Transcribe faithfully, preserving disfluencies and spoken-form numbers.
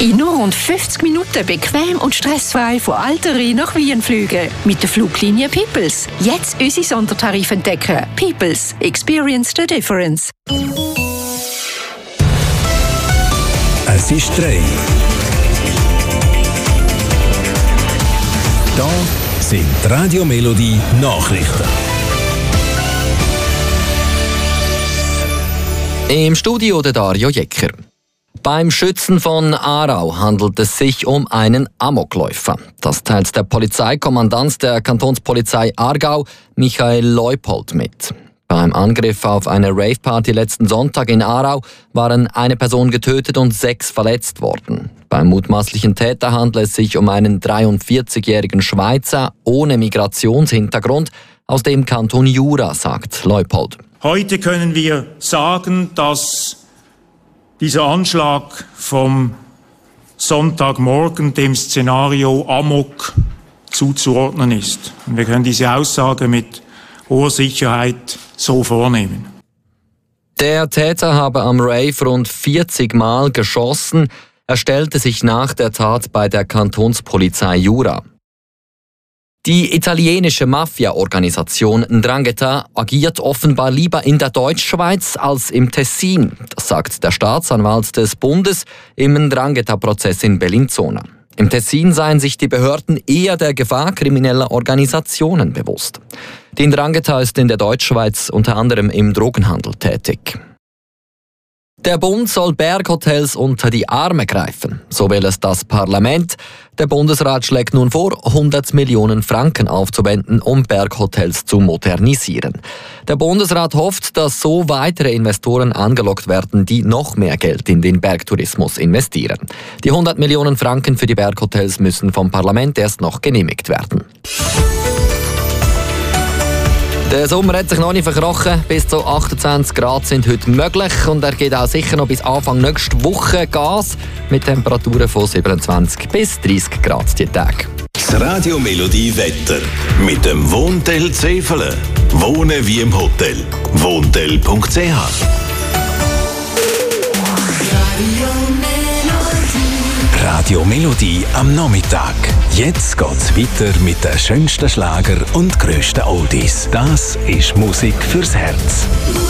In nur rund fünfzig Minuten bequem und stressfrei von Alteri nach Wien fliegen. Mit der Fluglinie Peoples. Jetzt unsere Sondertarife entdecken. Peoples. Experience the difference. Es ist drei. Da sind Radio Melodie Nachrichten. Im Studio der Dario Jecker. Beim Schützen von Aarau handelt es sich um einen Amokläufer. Das teilt der Polizeikommandant der Kantonspolizei Aargau, Michael Leupold, mit. Beim Angriff auf eine Rave-Party letzten Sonntag in Aarau waren eine Person getötet und sechs verletzt worden. Beim mutmaßlichen Täter handelt es sich um einen dreiundvierzigjährigen Schweizer ohne Migrationshintergrund aus dem Kanton Jura, sagt Leupold. Heute können wir sagen, dass dieser Anschlag vom Sonntagmorgen dem Szenario Amok zuzuordnen ist. Und wir können diese Aussage mit hoher Sicherheit so vornehmen. Der Täter habe am Rave rund vierzig Mal geschossen. Er stellte sich nach der Tat bei der Kantonspolizei Jura. Die italienische Mafia-Organisation Ndrangheta agiert offenbar lieber in der Deutschschweiz als im Tessin. Das sagt der Staatsanwalt des Bundes im Ndrangheta-Prozess in Bellinzona. Im Tessin seien sich die Behörden eher der Gefahr krimineller Organisationen bewusst. Die Ndrangheta ist in der Deutschschweiz unter anderem im Drogenhandel tätig. Der Bund soll Berghotels unter die Arme greifen, so will es das Parlament. Der Bundesrat schlägt nun vor, hundert Millionen Franken aufzuwenden, um Berghotels zu modernisieren. Der Bundesrat hofft, dass so weitere Investoren angelockt werden, die noch mehr Geld in den Bergtourismus investieren. Die hundert Millionen Franken für die Berghotels müssen vom Parlament erst noch genehmigt werden. Der Sommer hat sich noch nicht verkrochen. Bis zu achtundzwanzig Grad sind heute möglich und er geht auch sicher noch bis Anfang nächste Woche Gas mit Temperaturen von siebenundzwanzig bis dreißig Grad die Tage. Das Radio Melodie Wetter mit dem Wohntel Zefele. Wohnen wie im Hotel. Wohntel punkt c h. Radio Melodie am Nachmittag. Jetzt geht's weiter mit den schönsten Schlager und grössten Oldies. Das ist Musik fürs Herz.